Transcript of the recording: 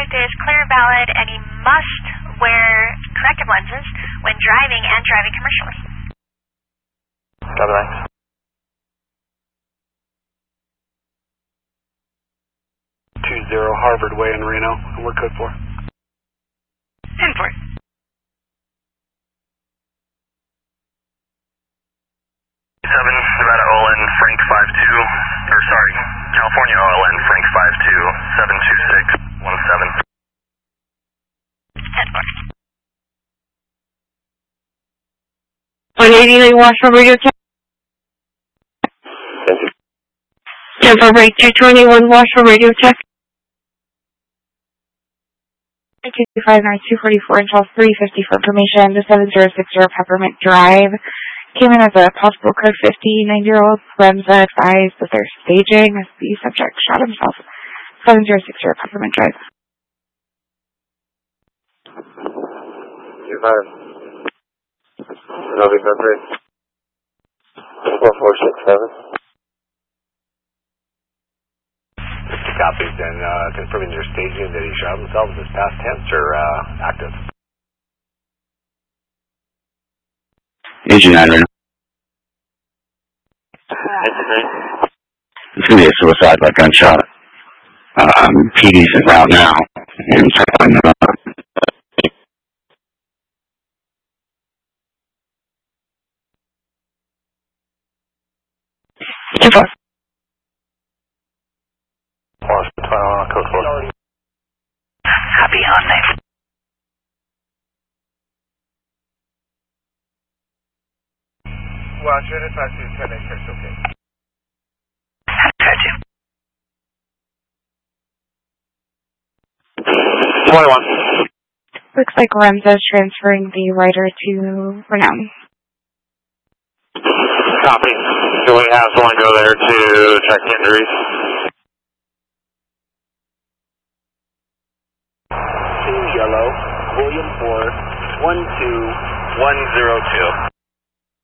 suspect is clear and valid, and he must wear corrective lenses when driving and driving commercially. Copy that. 20 Harvard Way in Reno. And we're code 4. 10-4. Nevada OLN Frank 52, or sorry, California OLN Frank 52, 726 17. 189 Washburn Radio check. 10 for break 221 Washburn Radio check. 259 244 until 350 for information. The 7060 Peppermint Drive came in as a possible code 50. 9-year-old Remza advised that they're staging as the subject shot himself. 7060 Peppermint Drive. 25. Novi February. 4467. Copies and confirming your staging that he shot himself. Is this past tense or active? Agent 9 right now. It's going to be a suicide by gunshot. PD's en route now. And Code 4. Copy on 9. Well, unit 52 okay. 21. Looks like Remza is transferring the rider to Renown. Copy. Do we have someone go there to check injuries? Yellow, William 4, 12102.